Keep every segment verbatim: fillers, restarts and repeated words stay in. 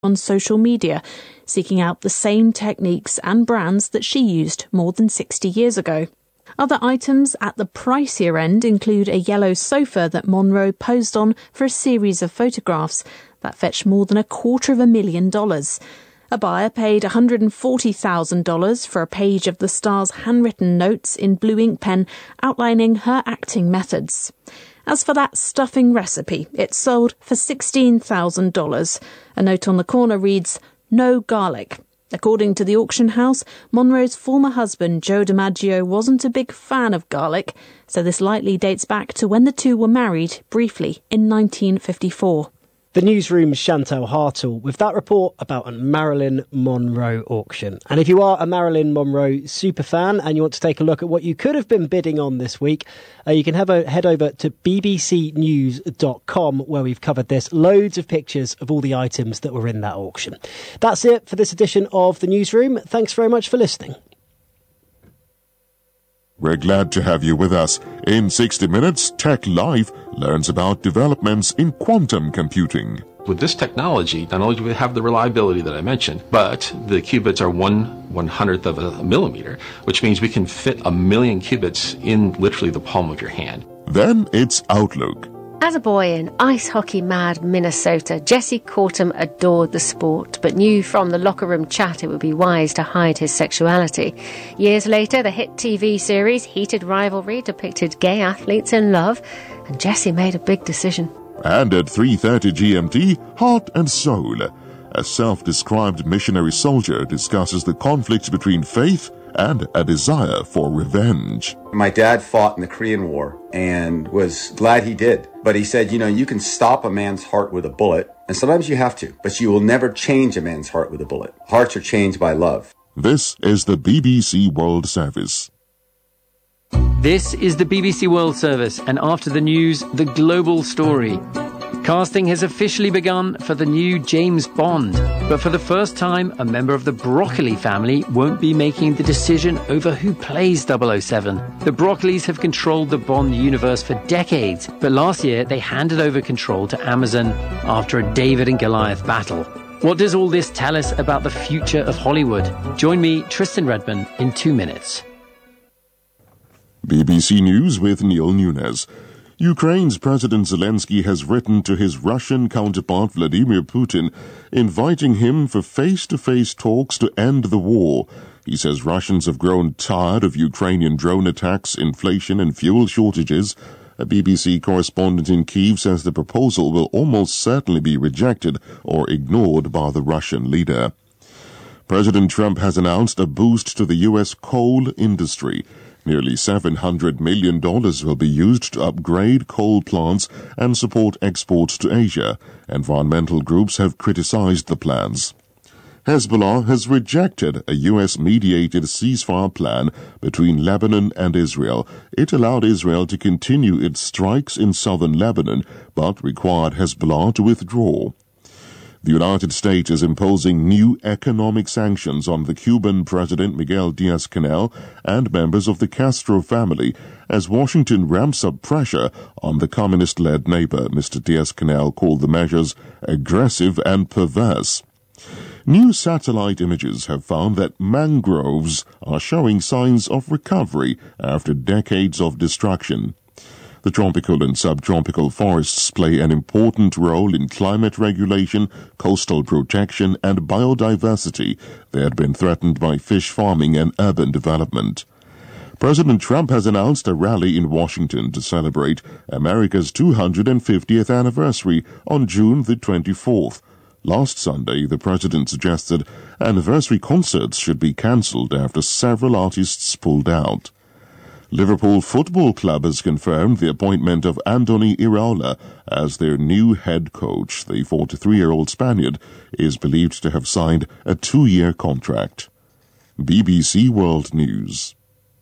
on social media, seeking out the same techniques and brands that she used more than sixty years ago. Other items at the pricier end include a yellow sofa that Monroe posed on for a series of photographs that fetched more than a quarter of a million dollars. A buyer paid one hundred forty thousand dollars for a page of the star's handwritten notes in blue ink pen outlining her acting methods. As for that stuffing recipe, it sold for sixteen thousand dollars. A note on the corner reads, "No garlic." According to the auction house, Monroe's former husband, Joe DiMaggio, wasn't a big fan of garlic, so this likely dates back to when the two were married, briefly, in nineteen fifty-four. The newsroom's Chantal Hartle with that report about a Marilyn Monroe auction. And if you are a Marilyn Monroe superfan and you want to take a look at what you could have been bidding on this week, uh, you can have a, head over to b b c news dot com where we've covered this. Loads of pictures of all the items that were in that auction. That's it for this edition of The Newsroom. Thanks very much for listening. We're glad to have you with us. In sixty minutes, Tech Live learns about developments in quantum computing. With this technology, not only do we have the reliability that I mentioned, but the qubits are one one hundredth of a millimeter, which means we can fit a million qubits in literally the palm of your hand. Then it's Outlook. As a boy in ice-hockey-mad Minnesota, Jesse Cortum adored the sport, but knew from the locker room chat it would be wise to hide his sexuality. Years later, the hit T V series Heated Rivalry depicted gay athletes in love, and Jesse made a big decision. And at three thirty G M T, Heart and Soul. A self-described missionary soldier discusses the conflict between faith and a desire for revenge. My dad fought in the Korean War and was glad he did. But he said, you know, you can stop a man's heart with a bullet, and sometimes you have to, but you will never change a man's heart with a bullet. Hearts are changed by love. This is the B B C World Service. This is the B B C World Service, and after the news, the global story. Casting has officially begun for the new James Bond, but for the first time, a member of the Broccoli family won't be making the decision over who plays double oh seven. The Broccolis have controlled the Bond universe for decades, but last year they handed over control to Amazon after a David and Goliath battle. What does all this tell us about the future of Hollywood? Join me, Tristan Redman, in two minutes. B B C News with Neil Nunes. Ukraine's President Zelensky has written to his Russian counterpart Vladimir Putin, inviting him for face-to-face talks to end the war. He says Russians have grown tired of Ukrainian drone attacks, inflation and fuel shortages. A B B C correspondent in Kyiv says the proposal will almost certainly be rejected or ignored by the Russian leader. President Trump has announced a boost to the U S coal industry. Nearly seven hundred million dollars will be used to upgrade coal plants and support exports to Asia. Environmental groups have criticized the plans. Hezbollah has rejected a U S-mediated ceasefire plan between Lebanon and Israel. It allowed Israel to continue its strikes in southern Lebanon, but required Hezbollah to withdraw. The United States is imposing new economic sanctions on the Cuban President Miguel Diaz-Canel and members of the Castro family as Washington ramps up pressure on the communist-led neighbor. Mister Diaz-Canel called the measures aggressive and perverse. New satellite images have found that mangroves are showing signs of recovery after decades of destruction. The tropical and subtropical forests play an important role in climate regulation, coastal protection, and biodiversity. They had been threatened by fish farming and urban development. President Trump has announced a rally in Washington to celebrate America's two hundred fiftieth anniversary on June the twenty-fourth. Last Sunday, the president suggested anniversary concerts should be cancelled after several artists pulled out. Liverpool Football Club has confirmed the appointment of Andoni Iraola as their new head coach. The forty-three-year-old Spaniard is believed to have signed a two-year contract. B B C World News.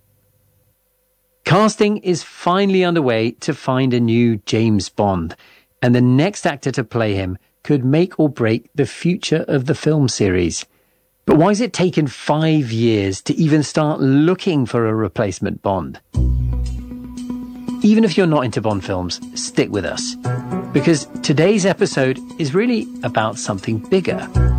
Casting is finally underway to find a new James Bond, and the next actor to play him could make or break the future of the film series. But why has it taken five years to even start looking for a replacement Bond? Even if you're not into Bond films, stick with us. Because today's episode is really about something bigger.